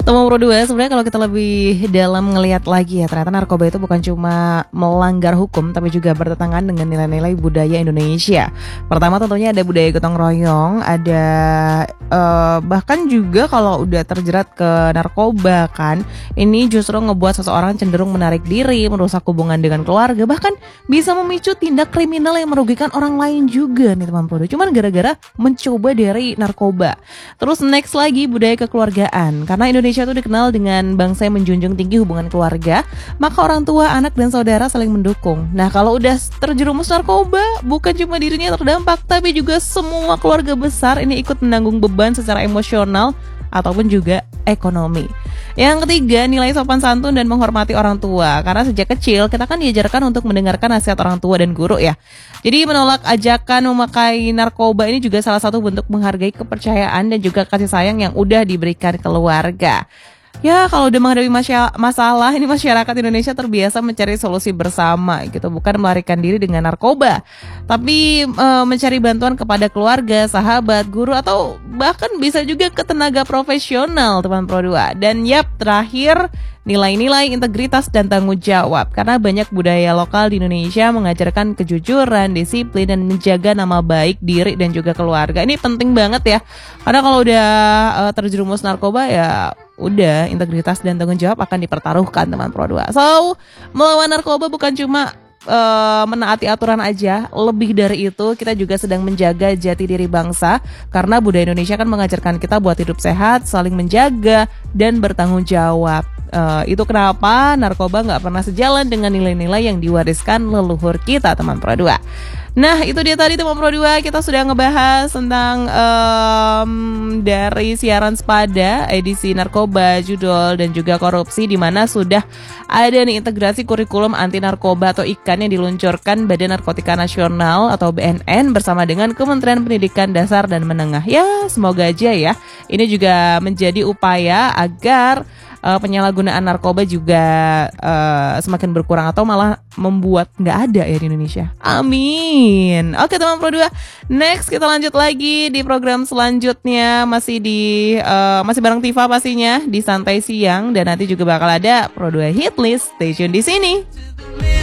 Teman Pro 2, sebenarnya kalau kita lebih dalam ngelihat lagi ya, ternyata narkoba itu bukan cuma melanggar hukum, tapi juga bertentangan dengan nilai-nilai budaya Indonesia. Pertama tentunya ada budaya gotong royong, ada bahkan juga kalau udah terjerat ke narkoba kan, ini justru ngebuat seseorang cenderung menarik diri, merusak hubungan dengan keluarga, bahkan bisa memicu tindak kriminal yang merugikan orang lain juga nih teman Pro 2. Cuman gara-gara mencoba dari narkoba. Terus next lagi budaya kekeluargaan, karena Indonesia itu dikenal dengan bangsa yang menjunjung tinggi hubungan keluarga, maka orang tua, anak, dan saudara saling mendukung. Nah, kalau udah terjerumus narkoba, bukan cuma dirinya yang terdampak, tapi juga semua keluarga besar ini ikut menanggung beban secara emosional ataupun juga ekonomi. Yang ketiga, nilai sopan santun dan menghormati orang tua. Karena sejak kecil kita kan diajarkan untuk mendengarkan nasihat orang tua dan guru ya. Jadi menolak ajakan memakai narkoba ini juga salah satu bentuk menghargai kepercayaan dan juga kasih sayang yang udah diberikan keluarga. Ya, kalau udah menghadapi masalah, ini masyarakat Indonesia terbiasa mencari solusi bersama gitu, bukan melarikan diri dengan narkoba, tapi mencari bantuan kepada keluarga, sahabat, guru, atau bahkan bisa juga ke tenaga profesional, teman Pro 2. Dan terakhir, nilai-nilai integritas dan tanggung jawab, karena banyak budaya lokal di Indonesia mengajarkan kejujuran, disiplin, dan menjaga nama baik diri dan juga keluarga. Ini penting banget ya, karena kalau udah terjerumus narkoba ya udah, integritas dan tanggung jawab akan dipertaruhkan teman Pro 2. So, melawan narkoba bukan cuma menaati aturan aja, lebih dari itu kita juga sedang menjaga jati diri bangsa, karena budaya Indonesia kan mengajarkan kita buat hidup sehat, saling menjaga, dan bertanggung jawab. Itu kenapa narkoba gak pernah sejalan dengan nilai-nilai yang diwariskan leluhur kita teman Pro 2. Nah, itu dia tadi teman Pro 2, kita sudah ngebahas tentang dari siaran Sepada, edisi narkoba, judul, dan juga korupsi, di mana sudah ada nih integrasi kurikulum anti narkoba atau IKAN yang diluncurkan Badan Narkotika Nasional atau BNN bersama dengan Kementerian Pendidikan Dasar dan Menengah. Ya, semoga aja ya ini juga menjadi upaya agar penyalahgunaan narkoba juga semakin berkurang atau malah membuat nggak ada ya di Indonesia. Amin. Oke teman Pro 2, next kita lanjut lagi di program selanjutnya, masih bareng Tifa pastinya di Santai Siang, dan nanti juga bakal ada Pro 2 Hit List. Stay tune di sini.